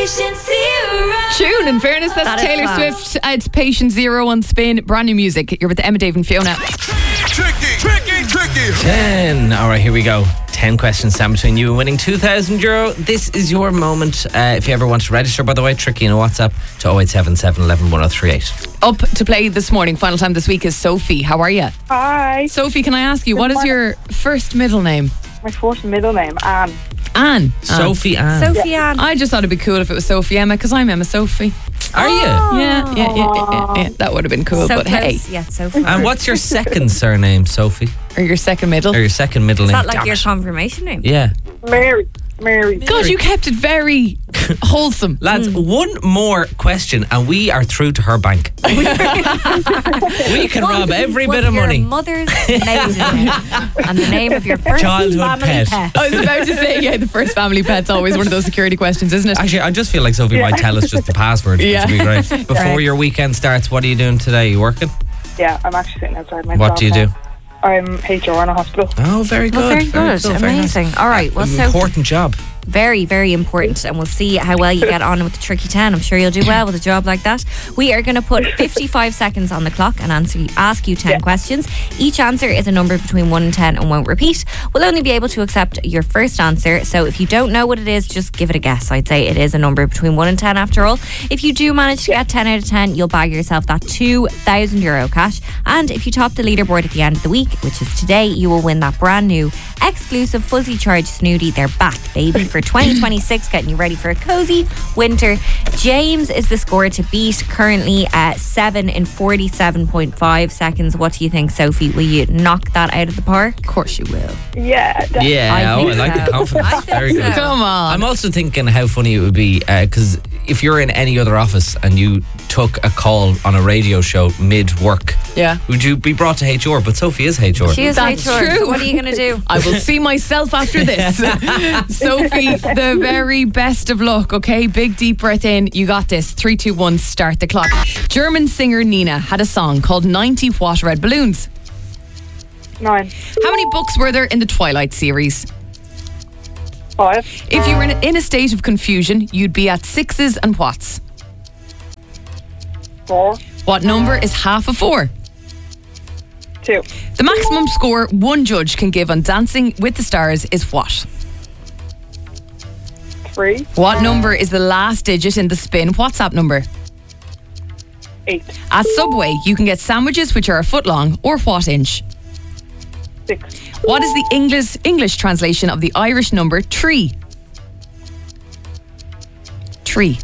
Patient Zero. Tune, in fairness, that's That is Taylor class. Swift. It's Patient Zero on Spin. Brand new music. You're with Emma, Dave and Fiona. Tricky. 10. All right, here we go. 10 questions stand between you and winning €2,000. This is your moment. If you ever want to register, by the way, tricky in a WhatsApp to 0877 11 1038. Up to play this morning, final time this week, is Sophie. How are you? Hi. Sophie, can I ask you, what is your first middle name? My first middle name, Anne. Anne. Sophie Ann. Sophie Ann. I just thought it'd be cool if it was Sophie Emma, because I'm Emma Sophie. Are you? Yeah. That would have been cool, So but close. hey. Yeah, Sophie. And what's your second surname, Sophie? Or your second middle. Or your second middle Is name? that like Damn your it. confirmation name? Yeah. Mary. God, you kept it very wholesome. Lads, one more question and we are through to her bank. We can rob every bit of money. Your mother's maiden name and the name of your first Childhood family pet. I was about to say, yeah, the first family pet's always one of those security questions, isn't it? Actually, I just feel like Sophie might tell us just the password, which would be great. Before your weekend starts, what are you doing today? You working? Yeah, I'm actually sitting outside my What job do you now. do? I'm HR in a hospital. Oh, very good. Well, very good. cool, very nice. Amazing. All right. Well, Sophie, Important job. very, very important. And we'll see how well you get on with the Tricky 10. I'm sure you'll do well with a job like that. We are going to put 55 seconds on the clock and ask you 10 questions. Each answer is a number between 1 and 10 and won't repeat. We'll only be able to accept your first answer. So if you don't know what it is, just give it a guess. I'd say it is a number between 1 and 10 after all. If you do manage to get 10 out of 10, you'll bag yourself that €2,000 cash. And if you top the leaderboard at the end of the week, which is today, you will win that brand new exclusive Fuzzy Charge Snooty. They're back, baby, for 2026, getting you ready for a cozy winter. James is the score to beat, currently at 7 in 47.5 seconds. What do you think, Sophie? Will you knock that out of the park? Of course you will. Yeah, definitely. Yeah, I think I like so. the confidence. I think Very good. so. Come on. I'm also thinking how funny it would be because if you're in any other office and you took a call on a radio show mid-work, Yeah. would you be brought to HR? But Sophie is HR. She is That's HR. true. What are you going to do? I will see myself after this. Sophie, the very best of luck, okay? Big deep breath in. You got this. 3, 2, 1, start the clock. German singer Nina had a song called 90 What Red Balloons. 9. How many books were there in the Twilight series? 5. If you were in a state of confusion, you'd be at sixes and whats. 4. What number is half of 4? 2. The maximum score one judge can give on Dancing with the Stars is what? 3. What number is the last digit in the Spin WhatsApp number? 8. At Subway, you can get sandwiches which are a foot long or what inch? 6. What is the English translation of the Irish number 3? 3.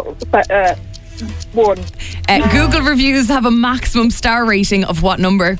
1. Google reviews have a maximum star rating of what number?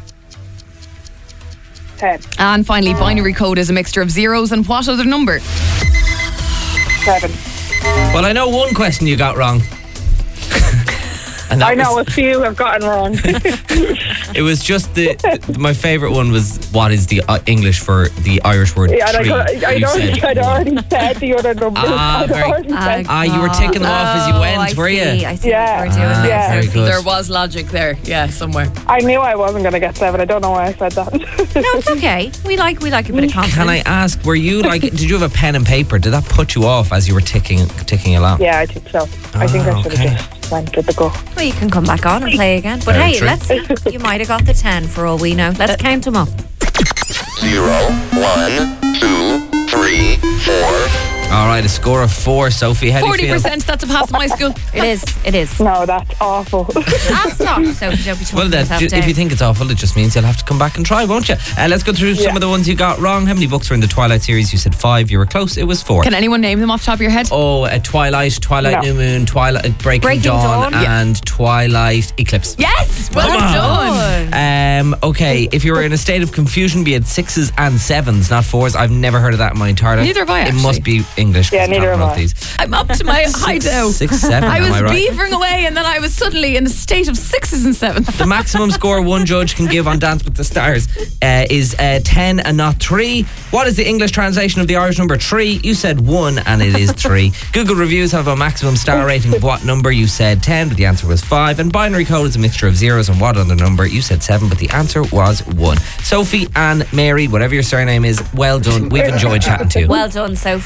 10. And finally, binary code is a mixture of zeros and what other number? 7. Well, I know one question you got wrong. And that I know was- a few have gotten wrong. It was just my favourite one was what is the English for the Irish word Yeah, and tree? I'd already said the other numbers. Ah, I'd very- already said. you were ticking them off as you went, I were you? see. I see Yeah. what you were doing there. Yeah. Very good. There was logic there, yeah, somewhere. I knew I wasn't going to get 7. I don't know why I said that. No, it's okay. We like a bit of confidence. Can I ask, were you like, did you have a pen and paper? Did that put you off as you were ticking along? Yeah, I think so. I think I should okay. have just went with the go. Well, you can come back on and play again. But Very hey, true. let's see. You might have got the 10 for all we know. Let's count them up. 0, 1, 2, 3, 4. All right, a score of 4. Sophie, how do you feel? 40%, that's a pass in my school. It is. No, that's awful. That's not. Sophie, don't be Well, talking yourself if down. you think it's awful, it just means you'll have to come back and try, won't you? Let's go through some of the ones you got wrong. How many books were in the Twilight series? You said 5. You were close. It was 4. Can anyone name them off the top of your head? Oh, Twilight No. New Moon, Twilight Breaking Dawn, Dawn. and Twilight Eclipse. Yes! Well Come done. Okay, if you were in a state of confusion, we had 6s and 7s, not 4s. I've never heard of that in my entire life. Neither have I, It actually. must be English. 'cause Yeah, I can't neither have pronounce I. these. I'm up to my hideout. 6, 7, I was am I right? beavering away and then I was suddenly in a state of 6s and 7s. The maximum score one judge can give on Dance with the Stars is 10 and not 3. What is the English translation of the Irish number 3? You said 1 and it is 3. Google reviews have a maximum star rating of what number? You said 10, but the answer was 5. And binary code is a mixture of zeros and what other number? You said 7, but the answer was 1. Sophie, Anne, Mary, whatever your surname is, well done. We've enjoyed chatting to you. Well done, Sophie. Off to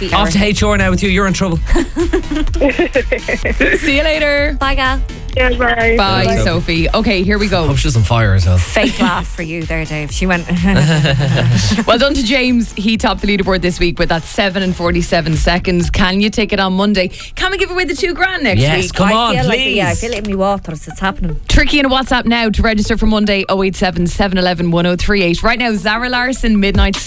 HR now with you. You're in trouble. See you later. Bye, gal. Yeah, bye. Bye, Sophie. Okay, here we go. Hope she doesn't fire herself. Fake laugh for you there, Dave. She went. Well done to James. He topped the leaderboard this week with that 7 and 47 seconds. Can you take it on Monday? Can we give away the $2,000 next Yes, week? come on, please. I feel it in my waters. It's happening. Tricky in a WhatsApp now to register for Monday. 087 711 1038. Right now, Zara Larson, Midnight